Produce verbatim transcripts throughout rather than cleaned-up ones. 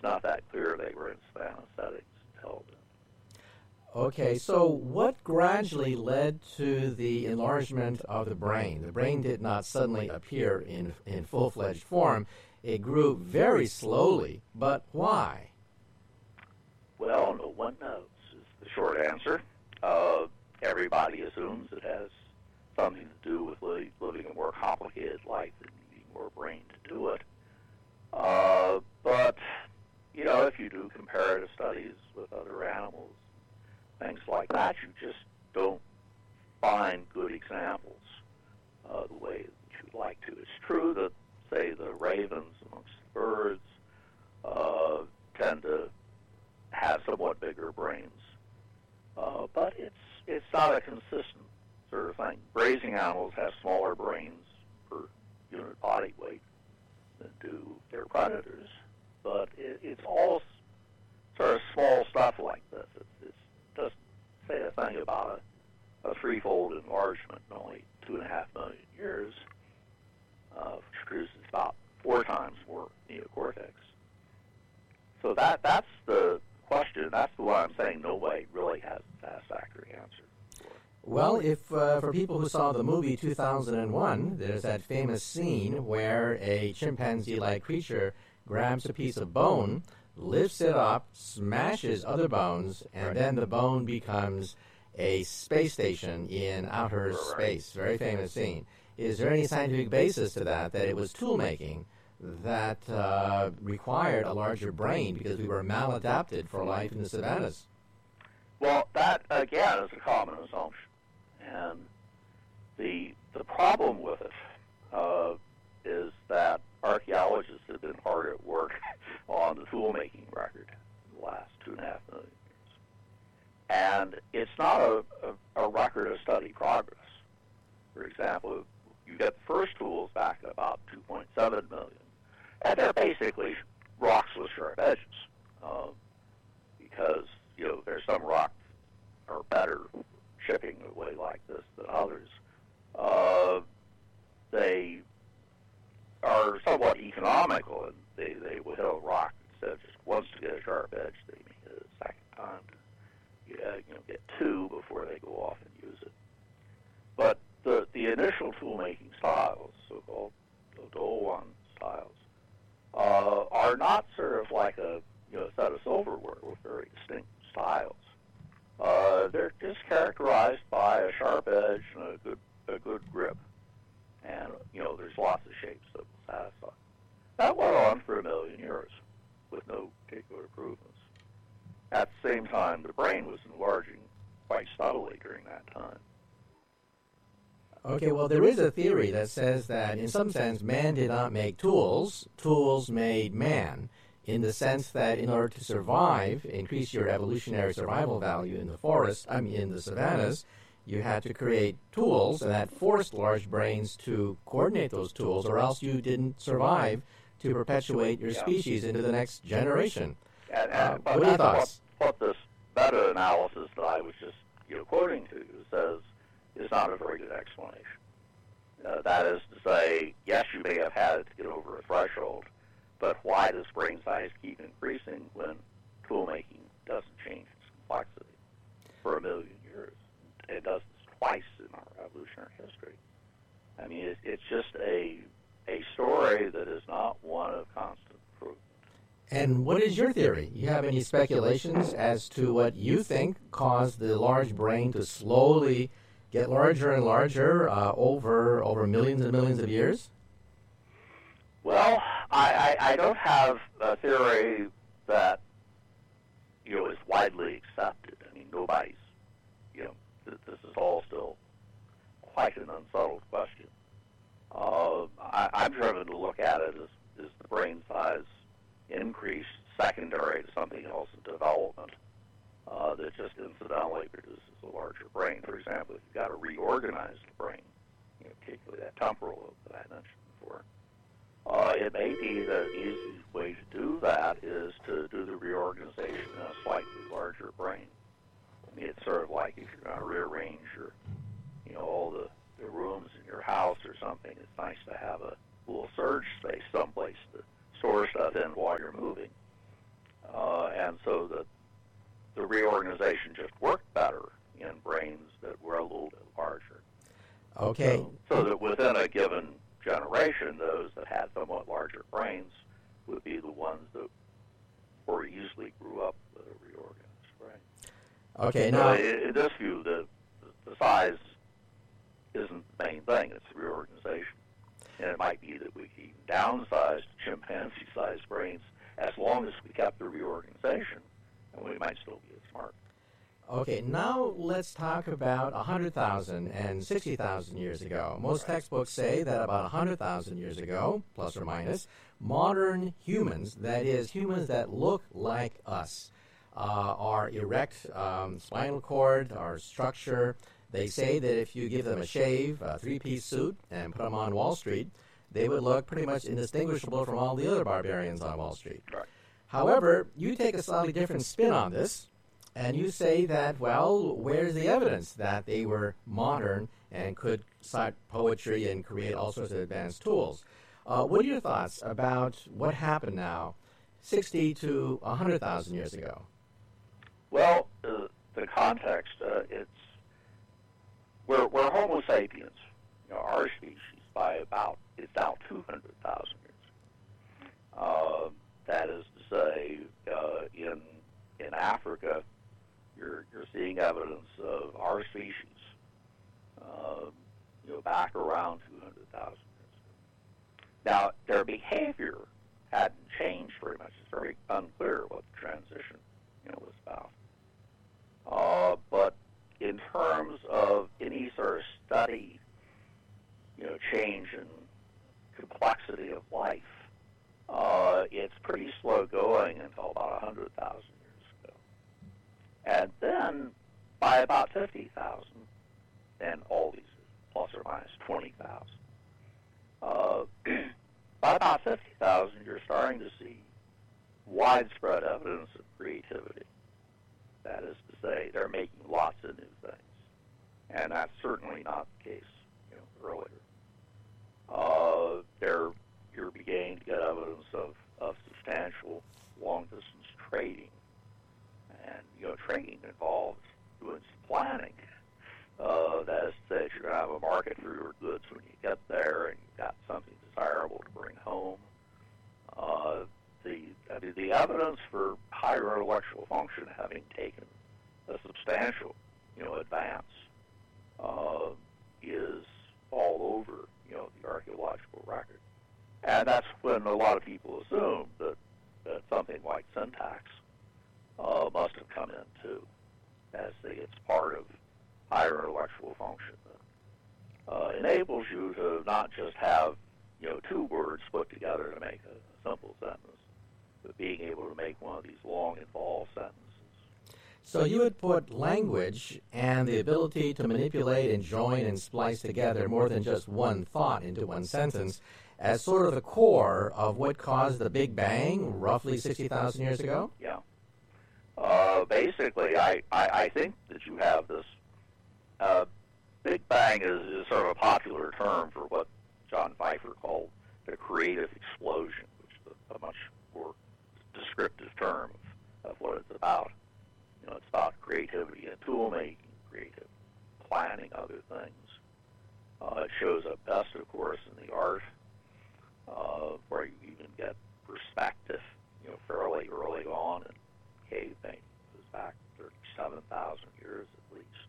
it's not that clear they were in savannah settings held in. Okay, so what gradually led to the enlargement of the brain? The brain did not suddenly appear in, in full-fledged form. It grew very slowly, but why? Well, no one knows is the short answer. Uh, everybody assumes it has something to do with li- living a more complicated life and needing more brain to do it. Uh, but, you know, if you do comparative studies with other animals, things like that, you just don't find good examples uh, the way that you'd like to. It's true that, say, the ravens amongst the birds uh, tend to have somewhat bigger brains, uh, but it's it's not a consistent sort of thing. Grazing animals have smaller brains per unit body weight than do their predators, but it, it's all sort of small stuff like this. It's, it's doesn't say a thing about a, a threefold enlargement in only two and a half million years, uh, which produces about four times more neocortex. So that that's the question. That's the one I'm saying nobody really has a satisfactory answer for. Well, if uh, for people who saw the movie two thousand one, there's that famous scene where a chimpanzee-like creature grabs a piece of bone, lifts it up, smashes other bones, and Right. then the bone becomes a space station in outer Right. space. Very famous scene. Is there any scientific basis to that, that it was tool making that uh, required a larger brain because we were maladapted for life in the savannas? Well, that, again, is a common assumption. And the the problem with it uh, is that archaeologists have been hard at work on the tool-making record in the last two and a half million years. And it's not a, a, a record of steady progress. For example, you get the first tools back at about two point seven million, and they're basically rocks with sharp edges, uh, because, you know, there's some rocks are better shipping away like this than others. Uh, they are somewhat economical, and they, they will hit a rock instead of just once to get a sharp edge, they may hit it a second time to uh, you know, get two before they go off and use it. But the, the initial tool-making styles, so-called Dole-one styles, uh, are not sort of like a you know set of silverware with very distinct styles. Uh, they're just characterized by a sharp edge and a good a good grip, and you know there's lots of shapes that will satisfy. That went on for a million years with no particular improvements. At the same time, the brain was enlarging quite subtly during that time. Okay, well, there is a theory that says that, in some sense, man did not make tools. Tools made man, in the sense that in order to survive, increase your evolutionary survival value in the forest, I mean, in the savannas, you had to create tools, and that forced large brains to coordinate those tools, or else you didn't survive to perpetuate your Yeah. species into the next generation. And, and Uh, but what are your that's thoughts? What, what this meta-analysis that I was just you know quoting to you says is not a very good explanation. Uh, that is to say, yes, you may have had it to get over a threshold, but why does brain size keep increasing when tool making doesn't change its complexity for a million years? It does this twice in our evolutionary history. I mean, it, it's just a a story that is not one of constant improvement. And what is your theory? You have any speculations as to what you think caused the large brain to slowly get larger and larger uh, over over millions and millions of years? Well, I, I, I don't have a theory that you know is widely accepted. I mean, nobody's you know th- this is all still quite an unsettled question. Uh, I, I'm driven to look at it as, as the brain size increase secondary to something else in development uh, that just incidentally produces a larger brain. For example, if you've got to reorganize the brain, you know, particularly that temporal lobe that I mentioned before, uh, it may be the easiest way to do that is to do the reorganization in a slightly larger brain. I mean, it's sort of like if you're going to rearrange your, you know, all the, the rooms in your house or something, it's nice to have a little surge space someplace to store stuff in while you're moving. uh, and so that the reorganization just worked better in brains that were a little bit larger. Okay. So, so that within a given generation, those that had somewhat larger brains would be the ones that more easily grew up with a reorganized brain. Okay, so now... In, in this view, the, the size isn't the main thing, it's the reorganization. And it might be that we could even downsize chimpanzee-sized brains as long as we kept the reorganization, and we might still be as smart. Okay, now let's talk about one hundred thousand and sixty thousand years ago. Most Right. textbooks say that about one hundred thousand years ago, plus or minus, modern humans, that is, humans that look like us, uh, our erect um, spinal cord, our structure. They say that if you give them a shave, a three-piece suit, and put them on Wall Street, they would look pretty much indistinguishable from all the other barbarians on Wall Street. Right. However, you take a slightly different spin on this, and you say that, well, where's the evidence that they were modern and could cite poetry and create all sorts of advanced tools? Uh, what are your thoughts about what happened now, sixty to one hundred thousand years ago? Well, uh, the context, uh, it's, we're, we're Homo sapiens. You know, our species, by about, it's now two hundred thousand years. Uh, that is to say, uh, in, in Africa, You're, you're seeing evidence of our species, uh, you know, back around two hundred thousand years ago. Now, their behavior hadn't changed very much. It's very unclear what the transition, you know, was about. Uh, but in terms of any sort of study, you know, change in complexity of life, uh, it's pretty slow going until about one hundred thousand. And then, by about fifty thousand, and all these plus or minus twenty thousand, uh, by about fifty thousand, you're starting to see widespread evidence of creativity. That is to say, they're making lots of new things. And that's certainly not the case, you know, earlier. Uh, there, you're beginning to get evidence of, of substantial long-distance trading. And, you know, trading involves doing some planning. Uh, that is to say, you're going to have a market for your goods when you get there, and you've got something desirable to bring home. Uh, the, I mean, the evidence for higher intellectual function having taken a substantial, you know, advance uh, is all over, you know, the archaeological record. And that's when a lot of people assume that, that something like syntax Uh, must have come in too, as the, it's part of higher intellectual function that uh, enables you to not just have, you know, two words put together to make a, a simple sentence, but being able to make one of these long, involved sentences. So you would put language and the ability to manipulate and join and splice together more than just one thought into one sentence as sort of the core of what caused the Big Bang roughly sixty thousand years ago? Yeah. Uh, basically, I, I, I think that you have this, uh, Big Bang is, is sort of a popular term for what John Pfeiffer called the creative explosion, which is a, a much more descriptive term of, of what it's about. You know, it's about creativity and tool making, creative planning, other things. Uh, it shows up best, of course, in the art, uh, where you even get perspective, you know, fairly early on in cave painting. It was back thirty-seven thousand years at least.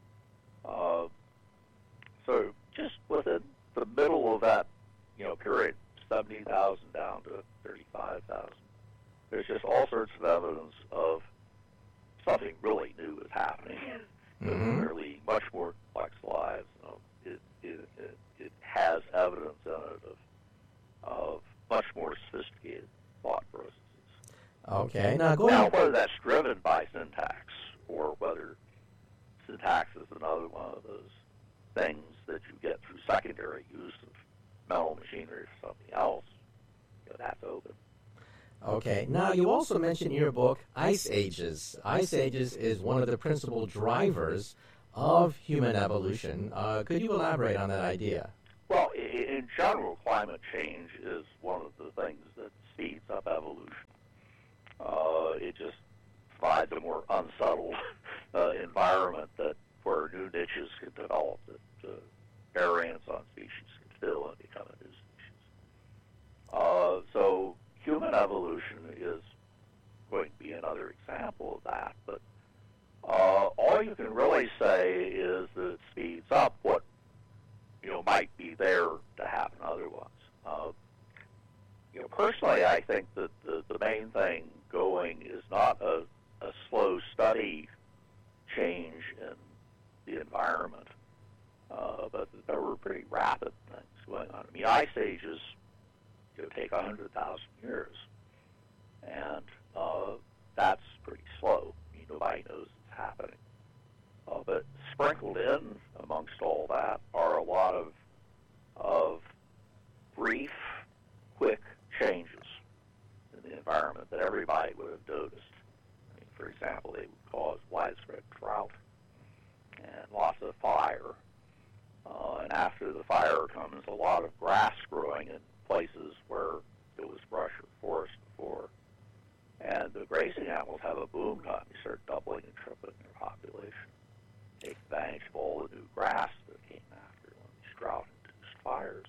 Uh, so just within the middle of that, you know, period, seventy thousand down to thirty-five thousand, there's just all sorts of evidence of something really new is happening. Mm-hmm. They're leading much more complex lives. You know, it, it, it, it has evidence in it of, of much more sophisticated thought processes. Okay, now going... Now, whether that's driven by syntax or whether syntax is another one of those things that you get through secondary use of mental machinery for something else, you know, that's open. Okay, now you also mentioned in your book Ice Ages. Ice Ages is one of the principal drivers of human evolution. Uh, could you elaborate on that idea? Well, in general, climate change is one of the things that speeds up evolution. Uh, provides a more unsettled uh, environment that where new niches can develop, that uh, variants on species can fill and become a new species. Uh, so human evolution is going to be another example of that, but uh, all you can really say is that it speeds up what you know might be there to happen otherwise. Uh, you know, personally, I think that the, the main thing going is not a, a slow, steady change in the environment, uh, but that there were pretty rapid things going on. I mean, ice ages you know, take one hundred thousand years, and uh, that's pretty slow. I mean, nobody knows it's happening. Uh, but sprinkled in amongst all that are a lot of of brief, quick changes in the environment that everybody would have noticed. I mean, for example, they would cause widespread drought and lots of fire. Uh, and after the fire comes a lot of grass growing in places where it was brush or forest before. And the grazing animals have a boom time. You start doubling and tripling their population. Take advantage of all the new grass that came after one of these drought-induced fires.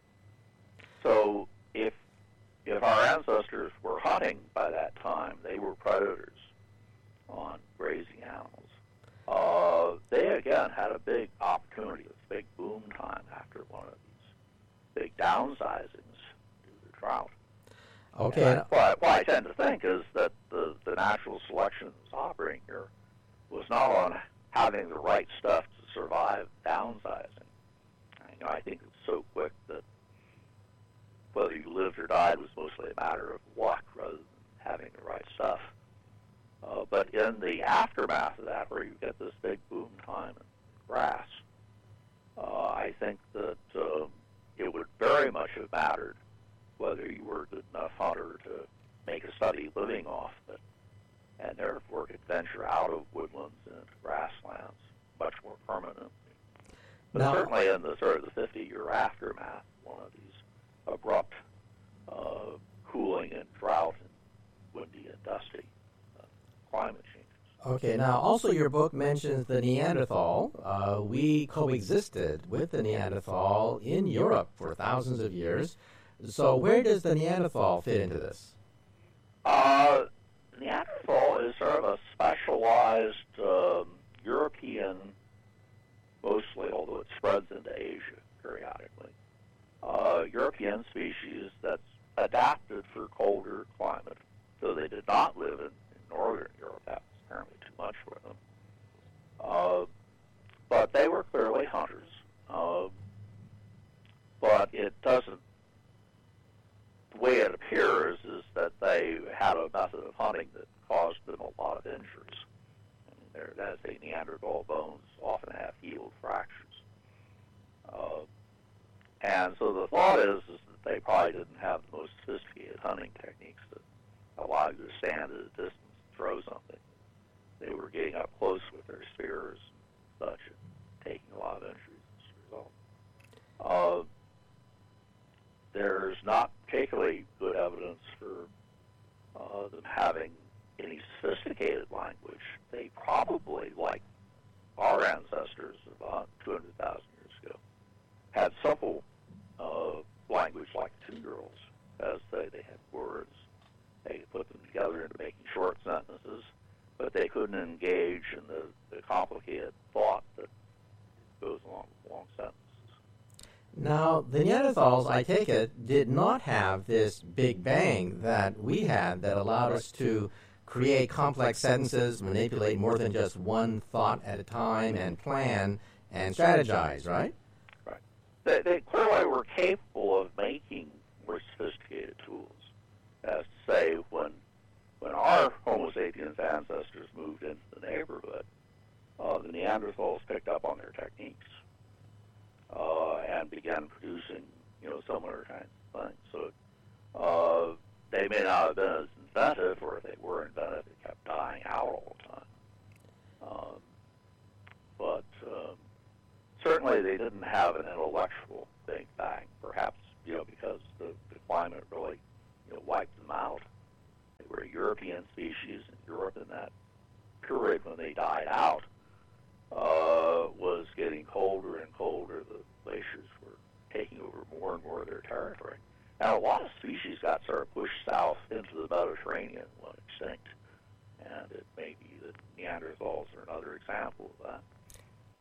So if if our ancestors were hunting by that time, they were predators on grazing animals. Uh, they, again, had a big opportunity, a big boom time after one of these big downsizings due to drought. Okay. And what, what I tend to think is that the, the natural selection that was operating here was not on having the right stuff to survive downsizing. You know, I think it's so quick that whether you lived or died was mostly a matter of luck rather than having the right stuff. Uh, but in the aftermath of that, where you get this big boom time in grass, uh, I think that uh, it would very much have mattered whether you were a good enough hunter to make a steady living off it, and therefore could venture out of woodlands and into grasslands much more permanently. But now, certainly in the sort of the fifty-year aftermath, one of these abrupt uh, cooling and drought and windy and dusty uh, climate changes. Okay, now also your book mentions the Neanderthal. Uh, we coexisted with the Neanderthal in Europe for thousands of years. So where does the Neanderthal fit into this? Uh, Neanderthal is sort of a specialized um, European, mostly, although it spreads into Asia periodically, uh, European species that's adapted for colder climate. So they did not live in, in northern Europe. That was apparently too much for them. Uh, but they were clearly hunters. Uh, but it doesn't, the way it appears is that they had a method of hunting that caused them a lot of injuries. I mean, there, as they Neanderthal bones often have healed fractures. Uh, and so the thought is, is that they probably didn't have the most sophisticated hunting techniques that allow you to stand at a distance and throw something. They were getting up close with their spears and such, and taking a lot of injuries as a result. Uh, there's not particularly good evidence for uh, them having any sophisticated language. They probably, like our ancestors about two hundred thousand years ago, had simple uh, language like two-year-olds, as they, they had words. They could put them together into making short sentences, but they couldn't engage in the, the complicated thought that goes along with long sentences. Now, the Neanderthals, I take it, did not have this big bang that we had that allowed us to create complex sentences, manipulate more than just one thought at a time, and plan and strategize, right? Right. They, they clearly were capable of making more sophisticated tools. As to say, when when our Homo sapiens ancestors moved into the neighborhood, uh, the Neanderthals picked up on their techniques uh, and began producing, you know, similar kinds of things. So uh, they may not have been as inventive, or if they were inventive, they kept dying out all the time. Um, but um, certainly they didn't have an intellectual big bang, perhaps, you know, because the, the climate really, you know, wiped them out. They were European species in Europe in that period when they died out uh, was getting colder and colder. The glaciers were taking over more and more of their territory. And a lot of species got sort of pushed south into the Mediterranean, went extinct. And it may be that Neanderthals are another example of that.